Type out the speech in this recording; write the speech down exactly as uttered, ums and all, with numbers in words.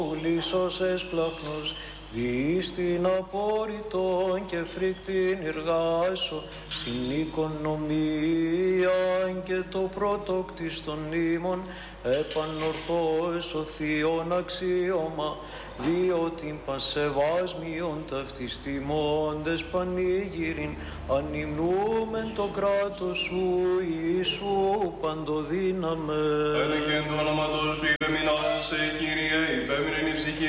Λύσος εσπλαχνός, διείς την απόρριτον και φρικτήν εργάσω, στην οικονομία και το πρωτοκτής των νήμων, επανορθώς ο θείον αξίωμα, διότι πασεβάσμιον ταυτής τιμώντες πανήγυριν, ανυμνούμεν το κράτος σου, Ιησού παντοδύναμε. Έλεγε το όνομα σου, υπεμεινάσαι, Κύριε, υπέμεινεν η ψυχή